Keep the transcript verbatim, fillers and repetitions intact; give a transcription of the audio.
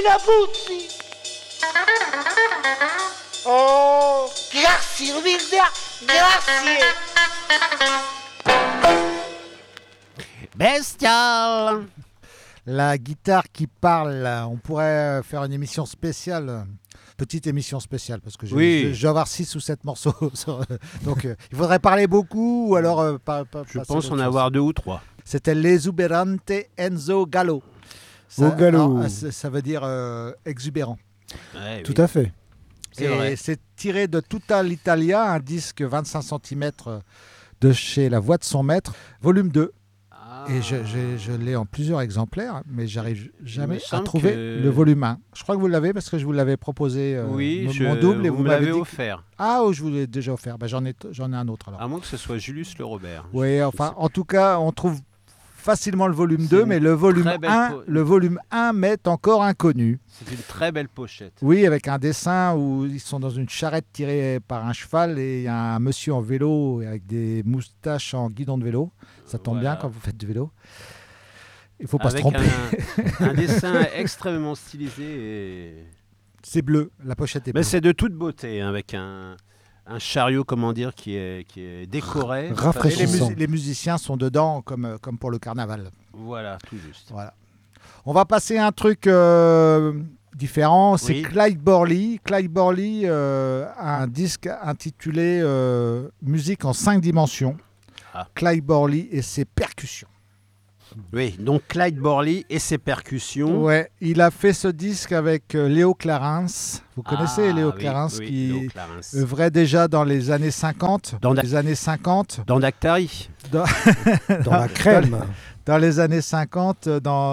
La Buzzi. Oh, grazie Luisa, grazie. Bestial. La guitare qui parle, on pourrait faire une émission spéciale, petite émission spéciale, parce que je, Oui. je, je vais avoir six ou sept morceaux. Donc euh, il faudrait parler beaucoup ou alors euh, pas, pas, Je passer pense d'autres en choses. avoir deux ou trois. C'était L'esuberante Enzo Gallo. Ça, Au galop. alors, ça, ça veut dire euh, exubérant. Ouais, Tout oui. à fait. C'est Et vrai. c'est tiré de Tutta l'Italia, un disque vingt-cinq centimètres de chez La Voix de son maître, volume deux. Ah. Et je, je- je l'ai en plusieurs exemplaires, mais j'arrive jamais me à semble trouver que- le volume un. Je crois que vous l'avez parce que je vous l'avais proposé, euh, Oui, mon, je, mon double, et vous, vous, me m'avez l'avez dit... que- offert. Ah, oh, je vous l'ai déjà offert. Ben, j'en ai, j'en ai un autre alors. À moins que ce soit Julius Le Robert. Oui, Je- enfin, je sais en tout cas, on trouve facilement le volume C'est deux, une mais le volume très belle un, po- le volume un m'est encore inconnu. C'est une très belle pochette. Oui, avec un dessin où ils sont dans une charrette tirée par un cheval et il y a un monsieur en vélo avec des moustaches en guidon de vélo. Ça tombe Voilà. bien quand vous faites du vélo. Il faut pas Avec se tromper. un, un dessin extrêmement stylisé. Et... C'est bleu, la pochette est Mais bleue. c'est de toute beauté, hein, avec un, un chariot, comment dire, qui est, qui est décoré. Et les, Rafraîchissant. musi- les musiciens sont dedans comme, euh, comme pour le carnaval. Voilà, tout juste. Voilà. On va passer à un truc euh, différent. C'est Oui. Clyde Borley. Clyde Borley euh, a un disque intitulé euh, Musique en cinq dimensions. Ah. Clyde Borley et ses percussions. Oui, donc Clyde Borley et ses percussions. Ouais, il a fait ce disque avec euh, Léo Clarence. Vous connaissez Ah, Léo oui, Clarence oui, qui Léo Clarence. œuvrait déjà dans les années cinquante. Dans la- les années cinquante. Dans Dactari. Dans, Dans la crème. dans les années cinquante, dans